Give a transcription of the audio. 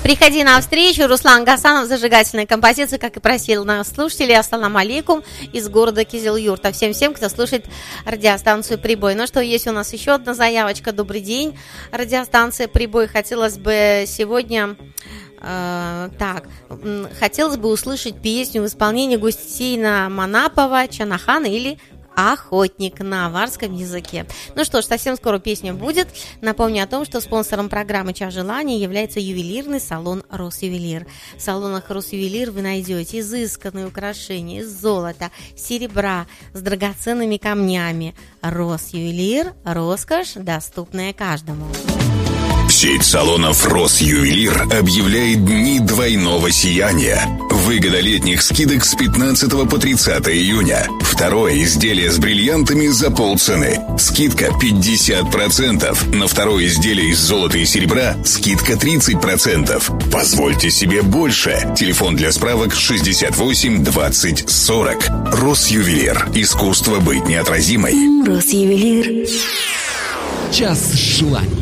Приходи на встречу. Руслан Гасанов, зажигательная композиция, как и просил нас слушатели. Ассаламу алейкум из города Кизил-Юрта. Всем, кто слушает радиостанцию «Прибой». Ну что, есть у нас еще одна заявочка. Добрый день, радиостанция «Прибой». Хотелось бы сегодня... хотелось бы услышать песню в исполнении Гусейна Манапова «Чанахана» или «Охотник» на аварском языке. Ну что ж, совсем скоро песня будет. Напомню о том, что спонсором программы «Час желаний» является ювелирный салон «Росювелир». В салонах «Росювелир» вы найдете изысканные украшения из золота, серебра с драгоценными камнями. «Росювелир» – роскошь, доступная каждому. Сеть салонов «Росювелир» объявляет дни двойного сияния. Выгода летних скидок с 15 по 30 июня. Второе изделие с бриллиантами за полцены. Скидка 50%. На второе изделие из золота и серебра скидка 30%. Позвольте себе больше. Телефон для справок 68 20 40. «Росювелир». Искусство быть неотразимой. «Росювелир». Час желаний.